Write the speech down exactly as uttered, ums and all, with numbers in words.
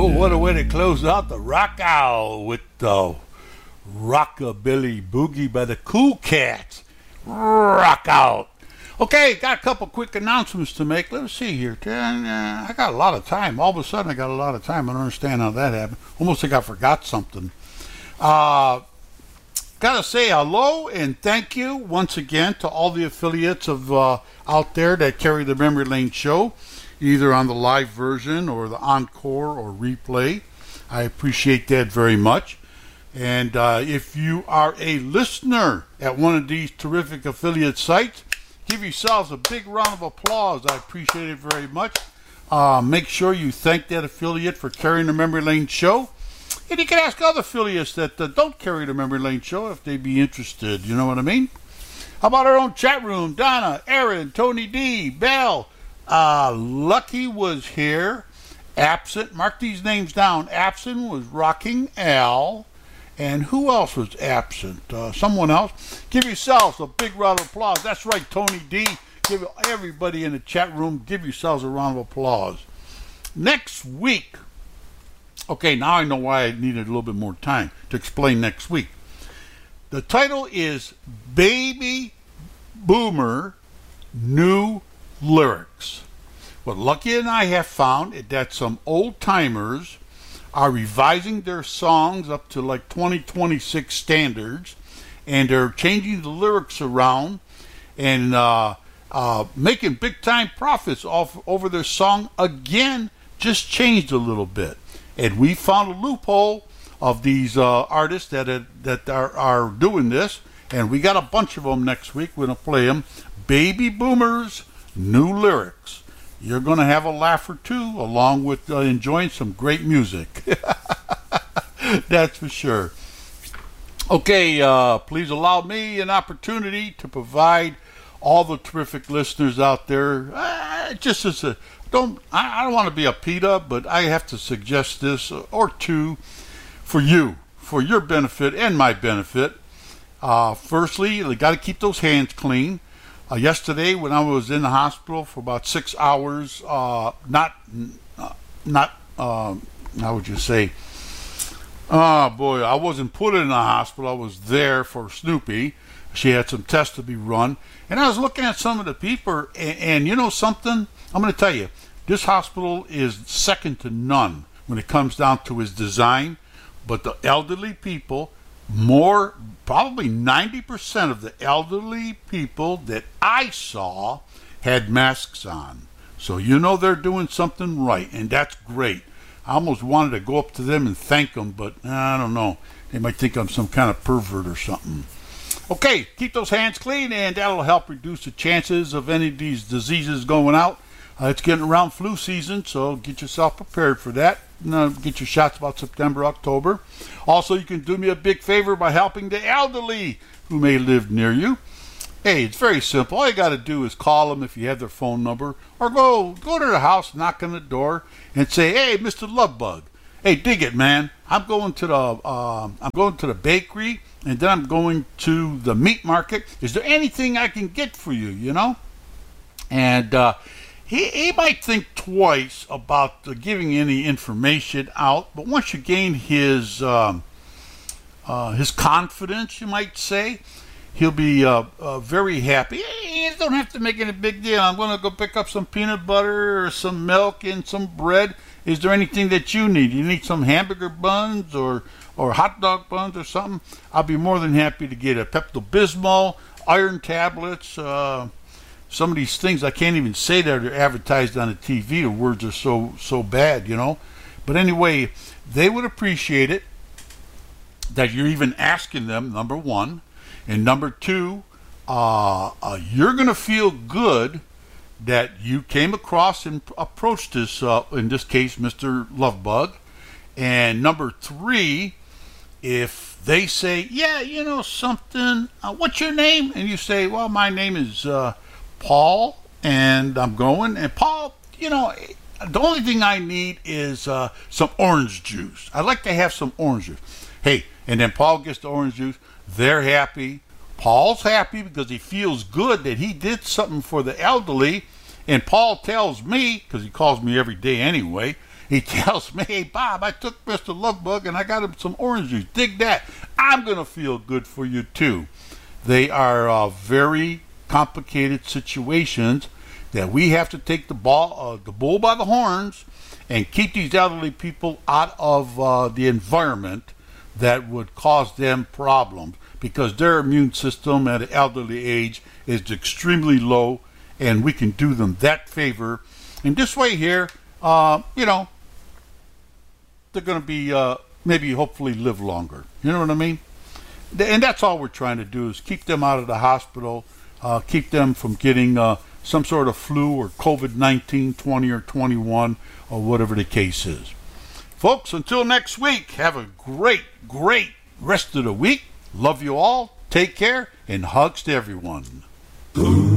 Oh, what a way to close out the Rock Owl with the Rockabilly Boogie by the Cool Cats. Rock out. Okay, got a couple quick announcements to make. Let's see here. I got a lot of time. All of a sudden, I got a lot of time. I don't understand how that happened. Almost like I forgot something. Uh, got to say hello and thank you once again to all the affiliates of uh, out there that carry the Memory Lane show, either on the live version or the encore or replay. I appreciate that very much. And uh, if you are a listener at one of these terrific affiliate sites, give yourselves a big round of applause. I appreciate it very much. Uh, make sure you thank that affiliate for carrying the Memory Lane show. And you can ask other affiliates that uh, don't carry the Memory Lane show if they'd be interested. You know what I mean? How about our own chat room? Donna, Aaron, Tony D, Bell. Uh, Lucky was here. Absent. Mark these names down. Absent was Rocking Al. And who else was absent? Uh, someone else. Give yourselves a big round of applause. That's right, Tony D. Give everybody in the chat room, give yourselves a round of applause. Next week. Okay, now I know why I needed a little bit more time to explain next week. The title is Baby Boomer New Lyrics. What Lucky and I have found is that some old timers are revising their songs up to like twenty twenty-six standards, and they're changing the lyrics around and uh, uh, making big time profits off over their song again, just changed a little bit. And we found a loophole of these uh, artists that are, that are, are doing this, and we got a bunch of them next week. We're going to play them. Baby Boomers, New Lyrics. You're going to have a laugh or two, along with uh, enjoying some great music. That's for sure. Okay, uh, please allow me an opportunity to provide all the terrific listeners out there. Uh, just as a don't, I, I don't want to be a PETA, but I have to suggest this or two for you, for your benefit and my benefit. Uh, firstly, you got to keep those hands clean. Uh, yesterday, when I was in the hospital for about six hours, uh, not, uh, not, uh, how would you say? Oh boy, I wasn't put in the hospital. I was there for Snoopy. She had some tests to be run, and I was looking at some of the people, and, and you know something? I'm going to tell you, this hospital is second to none when it comes down to its design. But the elderly people, more, probably ninety percent of the elderly people that I saw had masks on. So you know they're doing something right, and that's great. I almost wanted to go up to them and thank them, but I don't know. They might think I'm some kind of pervert or something. Okay, keep those hands clean, and that'll help reduce the chances of any of these diseases going out. Uh, it's getting around flu season, so get yourself prepared for that. Uh, get your shots about September, October. Also, you can do me a big favor by helping the elderly who may live near you. Hey, it's very simple. All you got to do is call them if you have their phone number, or go go to their house, knock on the door, and say, "Hey, Mister Lovebug, hey, dig it, man. I'm going to the uh, I'm going to the bakery, and then I'm going to the meat market. Is there anything I can get for you? You know?" And uh, He, he might think twice about uh, giving any information out, but once you gain his um, uh, his confidence, you might say, he'll be uh, uh, very happy. Hey, you don't have to make any big deal. I'm going to go pick up some peanut butter or some milk and some bread. Is there anything that you need? You need some hamburger buns or, or hot dog buns or something? I'll be more than happy to get a Pepto-Bismol, iron tablets, uh, some of these things I can't even say that they're advertised on the T V. The words are so so bad, you know. But anyway, they would appreciate it that you're even asking them, number one. And number two, uh, uh, you're going to feel good that you came across and approached this, uh, in this case, Mister Lovebug. And number three, if they say, yeah, you know something, uh, what's your name? And you say, well, my name is... Uh, Paul, and I'm going, and Paul, you know, the only thing I need is uh, some orange juice. I'd like to have some orange juice. Hey, and then Paul gets the orange juice. They're happy. Paul's happy because he feels good that he did something for the elderly, and Paul tells me, because he calls me every day anyway, He tells me, hey, Bob, I took Mister Lovebug and I got him some orange juice. Dig that. I'm going to feel good for you, too. They are uh, very complicated situations that we have to take the ball, uh, the bull by the horns and keep these elderly people out of uh, the environment that would cause them problems, because their immune system at an elderly age is extremely low, and we can do them that favor. And this way here, uh, you know, they're going to be, uh, maybe hopefully live longer. You know what I mean? And that's all we're trying to do, is keep them out of the hospital, uh, keep them from getting uh, some sort of flu or COVID nineteen, twenty or twenty-one, or whatever the case is. Folks, until next week, have a great, great rest of the week. Love you all. Take care, and hugs to everyone.